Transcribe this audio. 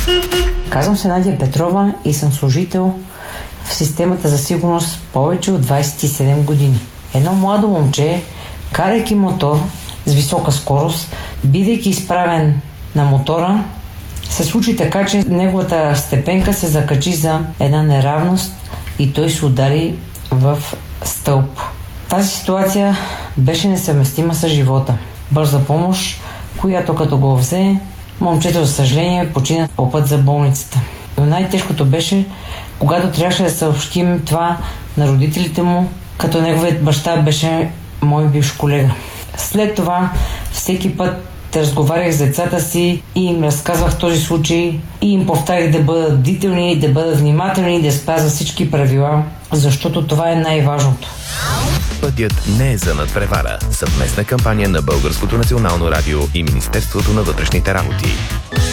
Казвам се Надя Петрова и съм служител в системата за сигурност повече от 27 години. Едно младо момче, карайки мотор с висока скорост, бидейки изправен на мотора, се случи така, че неговата степенка се закачи за една неравност и той се удари в стълб. Тази ситуация беше несъвместима с живота. Бърза помощ, която като го взе, момчето, за съжаление, почина по път за болницата. Но най-тежкото беше, когато трябваше да съобщим това на родителите му, като неговият баща беше мой бивш колега. След това всеки път разговарях с децата си и им разказвах този случай и им повтарях да бъдат бдителни, да бъдат внимателни, да спазват всички правила, защото това е най-важното. Пътят не е за надпревара. Съвместна кампания на Българското национално радио и Министерството на вътрешните работи.